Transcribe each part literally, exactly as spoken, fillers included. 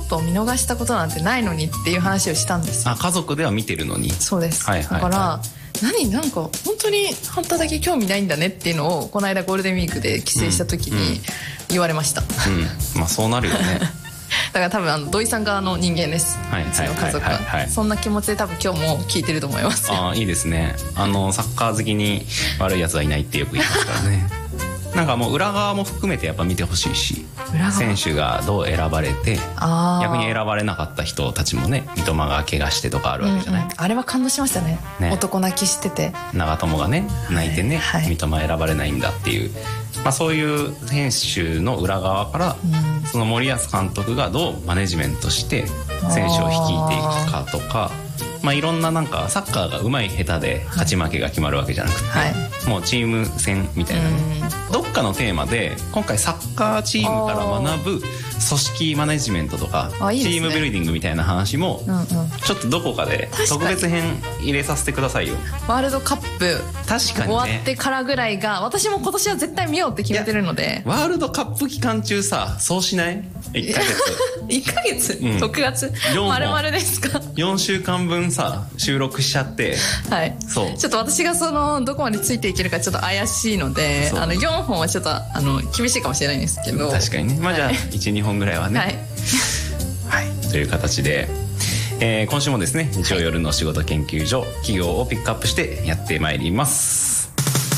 トを見逃したことなんてないのにっていう話をしたんですよ。 あ、家族では見てるのに。 そうです、 はいはいはい、 だから何なんか本当にハンターだけ興味ないんだねっていうのをこの間ゴールデンウィークで帰省した時に言われました、 うんうん、まあそうなるよねだから多分あの土井さん側の人間です、 はい、 うちの家族は、はいはいはい、そんな気持ちで多分今日も聞いてると思います。 ああ、いいですね。あのサッカー好きに悪いやつはいないってよく言いますからねなんかもう裏側も含めてやっぱ見てほしいし、選手がどう選ばれて逆に選ばれなかった人たちもね、三笘が怪我してとかあるわけじゃない、うんうん、 あれは感動しました ね, ね男泣きしてて長友がね泣いてね、はいはい、三笘選ばれないんだっていう、まあ、そういう選手の裏側から、うん、その森保監督がどうマネジメントして選手を率いていくかとか、まあ、いろんななんかサッカーが上手い下手で勝ち負けが決まるわけじゃなくて、はい、もうチーム戦みたいなね、どっかのテーマで今回サッカーチームから学ぶ組織マネジメントとかいい、ね、チームビルディングみたいな話もちょっとどこかで特別編入れさせてくださいよ。 ワールドカップ確かに、ね、 終わってからぐらいが私も今年は絶対見ようって決めてるので。 ワールドカップ期間中さ、そうしない？いっかげついっかげつ、うん、ろくがつ丸々ですか？ よんしゅうかんぶんさ収録しちゃって、はい、そうちょっと私がそのどこまでついていけるかちょっと怪しいので、あのよんほんはちょっとあの厳しいかもしれないんですけど、 確かにね、まあじゃあ いち,に 本ぐらいはね、はい、はい、という形で、えー、今週もですね日曜夜の仕事研究所、企業をピックアップしてやってまいります。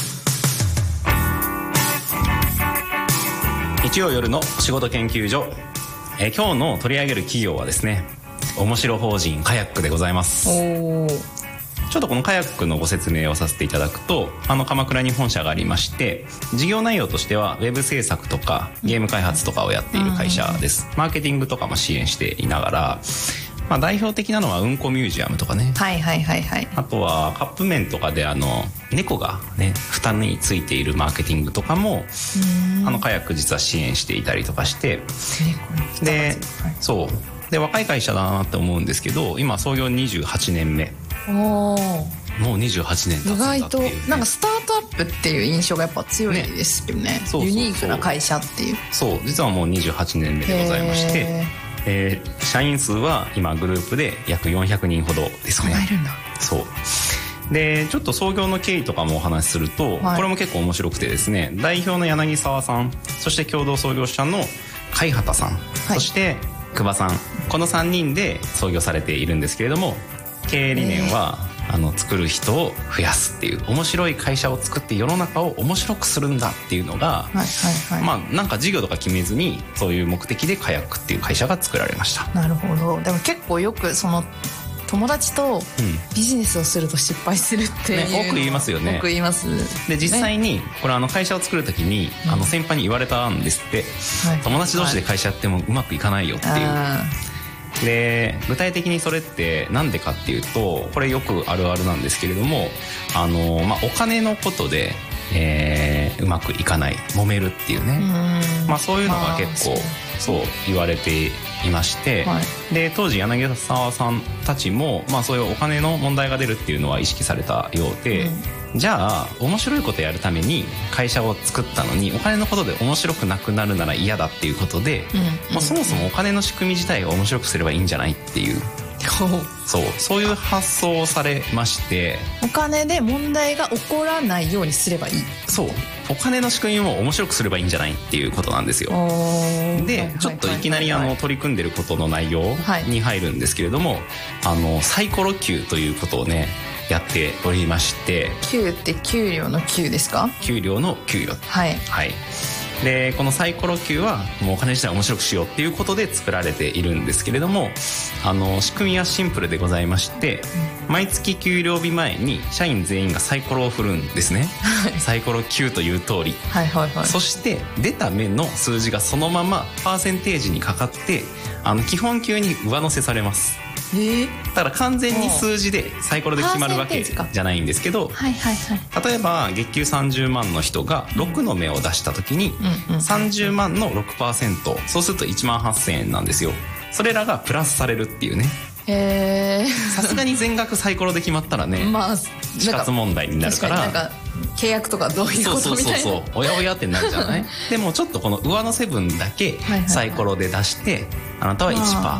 日曜夜の仕事研究所、えー、今日の取り上げる企業はですね、面白法人カヤックでございます。おちょっとこのカヤックのご説明をさせていただくと、あの鎌倉に本社がありまして、事業内容としてはウェブ制作とかゲーム開発とかをやっている会社です。マーケティングとかも支援していながら、まあ、代表的なのはうんこミュージアムとかね、はいはいはいはい、あとはカップ麺とかであの猫がね蓋についているマーケティングとかもあのカヤック実は支援していたりとかして、で、そうで若い会社だなって思うんですけど、今創業にじゅうはちねんめ。おもうにじゅうはちねん経つんだっていう、ね、意外となんかスタートアップっていう印象がやっぱ強いですよ ね, ねそうそうそう、ユニークな会社っていう。 そう実はもうにじゅうはちねんめでございまして、えー、社員数は今グループで約よんひゃくにんほどですね。そんないるんだ。そうでちょっと創業の経緯とかもお話しすると、はい、これも結構面白くてですね、代表の柳沢さん、そして共同創業者の貝畑さん、はい、そして久保さん、このさんにんで創業されているんですけれども、経営理念はあの作る人を増やすっていう、面白い会社を作って世の中を面白くするんだっていうのが、はいはいはい、まあなんか事業とか決めずにそういう目的でカヤックっていう会社が作られました。 なるほど。でも結構よくその友達とビジネスをすると失敗するっていう、 ね、多く言いますよね。 多く言います。 で実際にこれあの会社を作る時に、うん、あの先輩に言われたんですって、はい、友達同士で会社やってもうまくいかないよっていう、はい、で具体的にそれってなんでかっていうと、これよくあるあるなんですけれども、あの、まあ、お金のことで、えー、うまくいかない、揉めるっていうね、うまあ、そういうのが結構そう言われていまして、はい、で当時柳沢さんたちも、まあ、そういうお金の問題が出るっていうのは意識されたようで、うん、じゃあ面白いことやるために会社を作ったのにお金のことで面白くなくなるなら嫌だっていうことで、うんまあ、そもそもお金の仕組み自体が面白くすればいいんじゃないっていう、そうそういう発想をされまして、 お金で問題が起こらないようにすればいい。 そうお金の仕組みも面白くすればいいんじゃないっていうことなんですよ。でちょっといきなりあの取り組んでることの内容に入るんですけれども、はい、あのサイコロ給ということをねやっておりまして、 給って給料の給ですか？ 給料の給与、はい、はい、でこのサイコロ給はもうお金自体を面白くしようっていうことで作られているんですけれども、あの仕組みはシンプルでございまして、うん、毎月給料日前に社員全員がサイコロを振るんですね、はい、サイコロきゅうという通り、はいはいはい、そして出た目の数字がそのままパーセンテージにかかってあの基本給に上乗せされます。えー、だから完全に数字でサイコロで決まるわけじゃないんですけど、はいはいはい、例えば月給さんじゅうまんの人がろくの目を出した時にさんじゅうまんの ろくパーセント、そうするといちまんはっせんえんなんですよ。それらがプラスされるっていうね。さすがに全額サイコロで決まったらね、まあ、死活問題になるから、 なんか契約とかどういうことみたいな、 そうそうそうそう、おやおやってなるじゃないでもちょっとこの上乗せ分だけサイコロで出して、あなたはいちパーセント